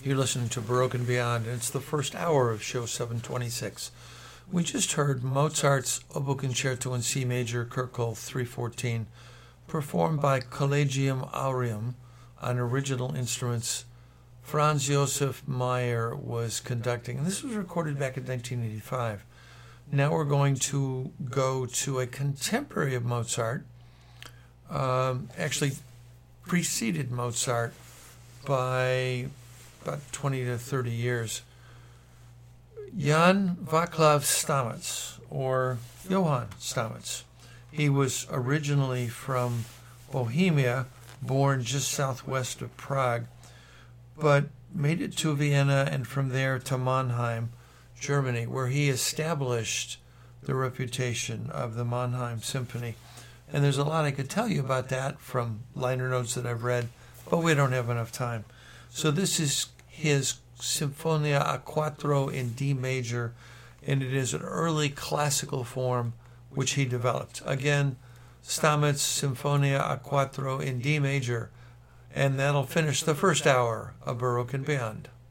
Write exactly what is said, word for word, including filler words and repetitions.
You're listening to Baroque and Beyond, and it's the first hour of show seven twenty-six. We just heard Mozart's Oboe Concerto in C Major, Kirkel three fourteen, performed by Collegium Aureum on original instruments. Franz Josef Meyer was conducting, and this was recorded back in nineteen eighty-five. Now we're going to go to a contemporary of Mozart, um, actually preceded Mozart by about twenty to thirty years. Jan Vaclav Stamitz, or Johann Stamitz. He was originally from Bohemia, born just southwest of Prague, but made it to Vienna and from there to Mannheim, Germany, where he established the reputation of the Mannheim Symphony. And there's a lot I could tell you about that from liner notes that I've read, but we don't have enough time. So this is his Sinfonia a Quattro in D major, and it is an early classical form which he developed. Again, Stamitz Sinfonia a Quattro in D major, and that'll finish the first hour of Baroque and Beyond.